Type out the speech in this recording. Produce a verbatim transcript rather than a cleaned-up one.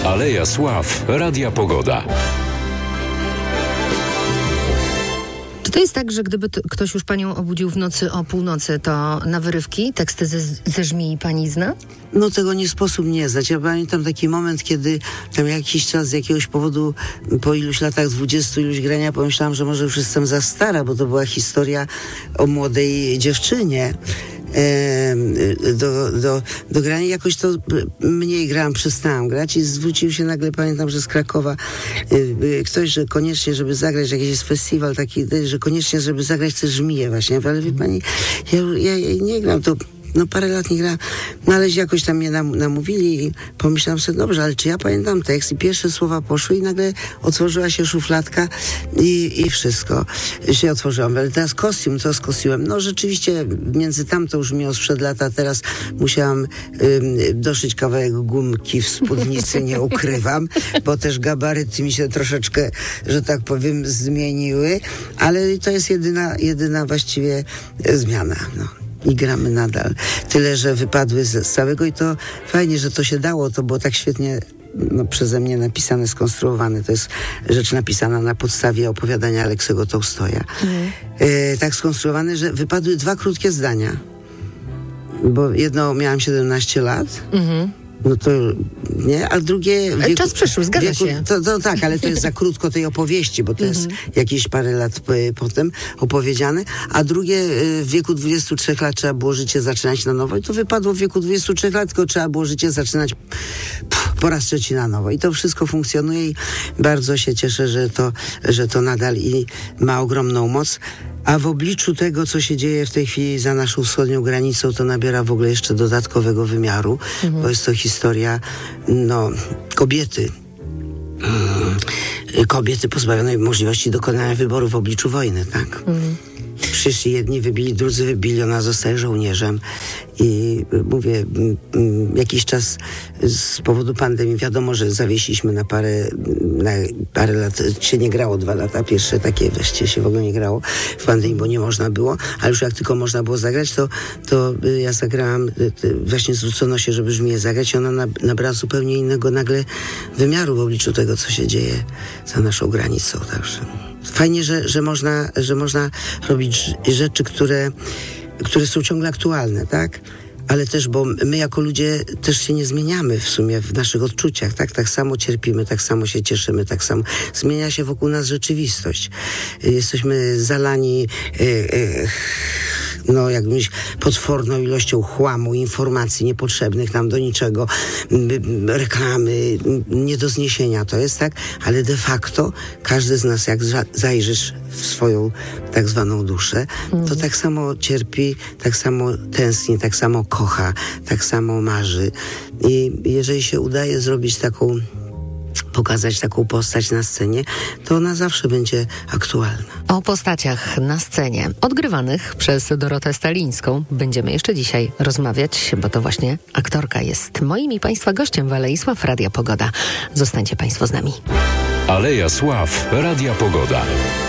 Aleja Sław Radia Pogoda. Czy to jest tak, że gdyby t- ktoś już panią obudził w nocy o północy, to na wyrywki teksty ze, ze żmii pani zna? No tego nie sposób nie znać. Ja pamiętam taki moment, kiedy tam jakiś czas z jakiegoś powodu po iluś latach, dwudziestu iluś grania, pomyślałam, że może już jestem za stara, bo to była historia o młodej dziewczynie. Do, do, do grania. Jakoś to mniej grałam, przestałam grać i zwrócił się nagle, pamiętam, że z Krakowa ktoś, że koniecznie, żeby zagrać, jakiś jest festiwal taki, że koniecznie, żeby zagrać też żmiję właśnie. Ale wie pani, ja, ja, ja nie gram, to no parę lat nie grałam, no ale jakoś tam mnie nam, namówili i pomyślałam sobie, dobrze, ale czy ja pamiętam tekst? I pierwsze słowa poszły i nagle otworzyła się szufladka i, i wszystko się otworzyłam. Ale teraz kostium, co z kostiumem? No rzeczywiście między tamtą już miło sprzed lata, teraz musiałam ym, doszyć kawałek gumki w spódnicy, nie ukrywam, bo też gabaryty mi się troszeczkę, że tak powiem, zmieniły, ale to jest jedyna, jedyna właściwie zmiana, no. I gramy nadal. Tyle, że wypadły z, z całego i to fajnie, że to się dało. To było tak świetnie no, przeze mnie napisane, skonstruowane. To jest rzecz napisana na podstawie opowiadania Aleksego Tołstoja. Mm. E, tak skonstruowane, że wypadły dwa krótkie zdania. Bo jedno miałam siedemnaście lat. Mm-hmm. No to nie, a drugie... Wieku, Czas przeszły, zgadza wieku, się. To, to tak, ale to jest za krótko tej opowieści, bo to jest mm-hmm. jakieś parę lat po, potem opowiedziane, a drugie w wieku dwudziestu trzech lat trzeba było życie zaczynać na nowo i to wypadło w wieku dwudziestu trzech lat, tylko trzeba było życie zaczynać pff, po raz trzeci na nowo i to wszystko funkcjonuje i bardzo się cieszę, że to, że to nadal i ma ogromną moc. A w obliczu tego, co się dzieje w tej chwili za naszą wschodnią granicą, to nabiera w ogóle jeszcze dodatkowego wymiaru, mhm. bo jest to historia no, kobiety. Kobiety pozbawionej możliwości dokonania wyboru w obliczu wojny, tak? Mhm. Przyszli jedni, wybili, drudzy wybili, ona zostaje żołnierzem. I mówię, jakiś czas z powodu pandemii, wiadomo, że zawiesiliśmy na parę, na parę lat, się nie grało dwa lata, pierwsze takie wreszcie się w ogóle nie grało w pandemii, bo nie można było, ale już jak tylko można było zagrać, to, to ja zagrałam, właśnie zwrócono się, żeby żmiję zagrać i ona nabrała zupełnie innego nagle wymiaru w obliczu tego, co się dzieje za naszą granicą, także fajnie, że, że, można, że można robić rzeczy, które, które są ciągle aktualne, tak? Ale też, bo my jako ludzie też się nie zmieniamy w sumie w naszych odczuciach, tak? Tak samo cierpimy, tak samo się cieszymy, tak samo zmienia się wokół nas rzeczywistość. Jesteśmy zalani e, e, no jakąś potworną ilością chłamu, informacji niepotrzebnych nam do niczego, reklamy, nie do zniesienia to jest, tak? Ale de facto każdy z nas, jak zajrzysz w swoją tak zwaną duszę, to tak samo cierpi, tak samo tęskni, tak samo kocha, tak samo marzy. I jeżeli się udaje zrobić taką, pokazać taką postać na scenie, to ona zawsze będzie aktualna. O postaciach na scenie odgrywanych przez Dorotę Stalińską będziemy jeszcze dzisiaj rozmawiać, bo to właśnie aktorka jest moim i Państwa gościem w Alei Sław Radia Pogoda. Zostańcie Państwo z nami. Aleja Sław Radia Pogoda.